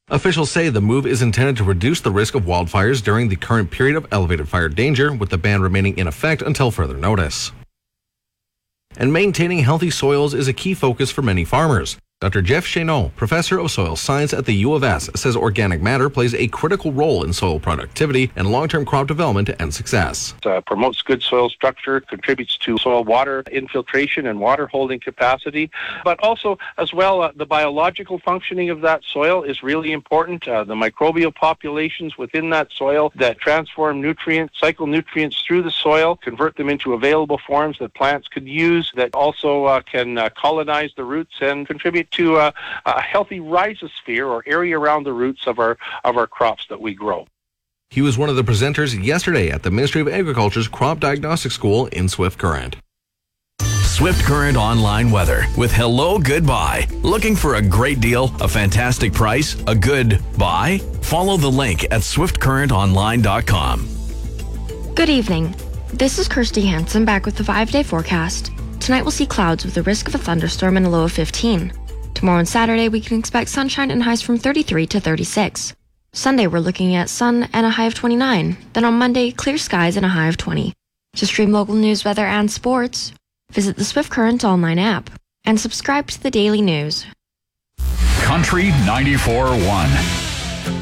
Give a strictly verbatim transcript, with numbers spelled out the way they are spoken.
Officials say the move is intended to reduce the risk of wildfires during the current period of elevated fire danger, with the ban remaining in effect until further notice. And maintaining healthy soils is a key focus for many farmers. Doctor Jeff Chéneau, professor of soil science at the U of S, says organic matter plays a critical role in soil productivity and long-term crop development and success. It uh, promotes good soil structure, contributes to soil water infiltration and water holding capacity, but also as well uh, the biological functioning of that soil is really important. Uh, the microbial populations within that soil that transform nutrients, cycle nutrients through the soil, convert them into available forms that plants could use, that also uh, can uh, colonize the roots and contribute to uh, a healthy rhizosphere or area around the roots of our of our crops that we grow. He was one of the presenters yesterday at the Ministry of Agriculture's Crop Diagnostic School in Swift Current. Swift Current online weather with Hello Goodbye. Looking for a great deal, a fantastic price, a good buy? Follow the link at swift current online dot com. Good evening. This is Kirsty Hansen back with the five-day forecast. Tonight we'll see clouds with a risk of a thunderstorm and a low of fifteen. Tomorrow and Saturday, we can expect sunshine and highs from thirty-three to thirty-six. Sunday, we're looking at sun and a high of twenty-nine. Then on Monday, clear skies and a high of twenty. To stream local news, weather, and sports, visit the Swift Current online app and subscribe to the daily news. Country ninety-four point one.